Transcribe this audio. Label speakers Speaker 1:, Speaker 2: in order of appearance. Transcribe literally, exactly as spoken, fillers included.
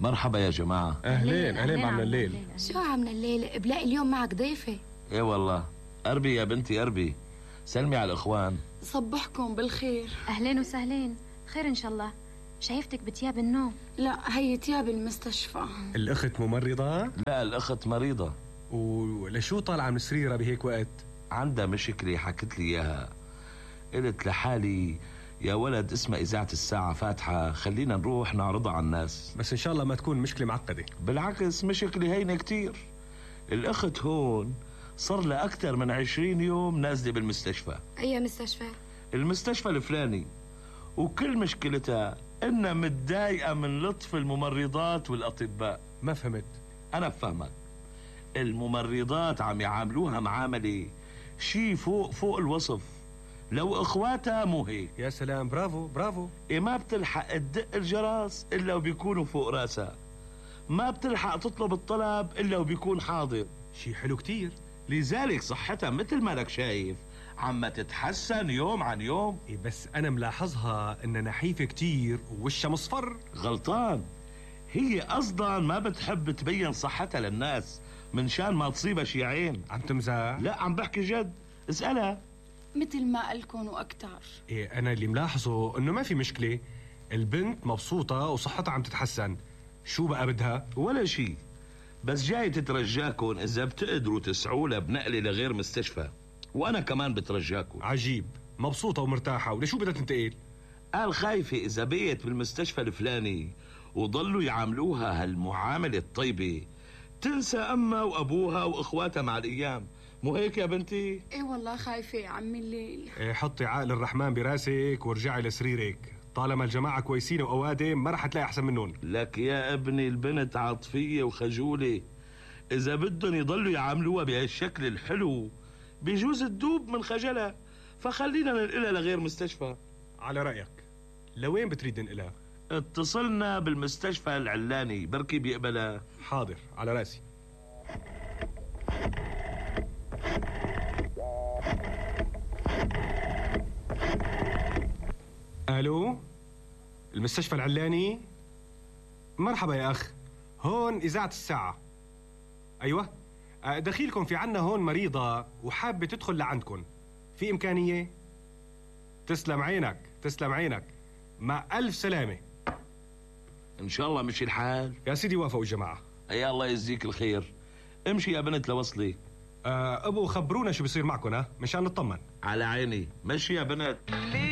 Speaker 1: مرحبا يا جماعة.
Speaker 2: أهلين أهلين عمنا الليل.
Speaker 3: شو عمنا الليل؟ بلاقي اليوم معك ضيفة.
Speaker 1: ايه والله. أربي يا بنتي أربي، سلمي على الإخوان.
Speaker 3: صبحكم بالخير.
Speaker 4: أهلين وسهلين، خير إن شاء الله. شايفتك بتياب النوم.
Speaker 3: لا هي تياب المستشفى.
Speaker 2: الأخت ممرضة؟
Speaker 1: لا الأخت مريضة.
Speaker 2: ولشو طالعة من سريرها بهيك وقت؟
Speaker 1: عندها مشكلة حكت لي إياها. قلت لحالي يا ولد اسمها إذاعة الساعة فاتحة، خلينا نروح نعرضها على الناس.
Speaker 2: بس إن شاء الله ما تكون مشكلة معقدة.
Speaker 1: بالعكس مشكلة هينة كتير. الأخت هون صار لها أكثر من عشرين يوم نازلة بالمستشفى.
Speaker 3: أي مستشفى؟
Speaker 1: المستشفى الفلاني. وكل مشكلتها إنها متضايقة من لطف الممرضات والأطباء.
Speaker 2: ما فهمت.
Speaker 1: أنا بفهمك. الممرضات عم يعاملوها معاملة شي فوق فوق الوصف. لو اخواتها مو هيك.
Speaker 2: يا سلام، برافو برافو.
Speaker 1: إيه ما بتلحق تدق الجرس الا وبيكونوا فوق راسها، ما بتلحق تطلب الطلب الا وبيكون حاضر.
Speaker 2: شي حلو كتير.
Speaker 1: لذلك صحتها مثل ما لك شايف عم تتحسن يوم عن يوم.
Speaker 2: إيه بس انا ملاحظها انها نحيفة كتير ووشها مصفر.
Speaker 1: غلطان، هي اصلا ما بتحب تبين صحتها للناس من شان ما تصيبها شي عين.
Speaker 2: عم تمزح؟
Speaker 1: لا عم بحكي جد، اسألها.
Speaker 3: مثل ما قالكن واكتر.
Speaker 2: إيه انا اللي ملاحظه انه ما في مشكلة، البنت مبسوطة وصحتها عم تتحسن. شو بقى بدها؟
Speaker 1: ولا شي، بس جاي تترجاكن اذا بتقدروا تسعوا لها بنقلة لغير مستشفى، وانا كمان بترجاكن.
Speaker 2: عجيب، مبسوطة ومرتاحة وليشو بدها تنتقل؟
Speaker 1: قال خايفة اذا بقيت بالمستشفى الفلاني وضلوا يعاملوها هالمعاملة الطيبة تنسى امها وابوها واخواتها مع الايام. مو هيك يا بنتي؟
Speaker 3: ايه والله خايفة يا عمي الليل.
Speaker 2: إيه حطي عقل الرحمن براسك وارجعي لسريرك، طالما الجماعة كويسين وأوادم ما رح تلاقي أحسن منهم.
Speaker 1: لك يا ابني البنت عاطفية وخجولة، إذا بدهم يضلوا يعاملوها بهالشكل الحلو بيجوز تدوب من خجلها، فخلينا ننقلها لغير مستشفى.
Speaker 2: على رأيك، لوين بتريد ننقلها؟
Speaker 1: اتصلنا بالمستشفى العلاني، بركي بيقبلها.
Speaker 2: حاضر، على راسي. الو، المستشفى العلاني. مرحبا يا اخ، هون اذاعة الساعة. ايوه، دخيلكم في عنا هون مريضة وحابة تدخل لعندكم، في امكانية؟ تسلم عينك تسلم عينك، مع الف سلامة.
Speaker 1: ان شاء الله مشي الحال.
Speaker 2: يا سيدي وافقوا الجماعة.
Speaker 1: يا الله يجزيك الخير. امشي يا بنت لوصلي.
Speaker 2: أه ابو خبرونا شو بيصير معكم ها مشان نطمن.
Speaker 1: على عيني. مشي يا بنت.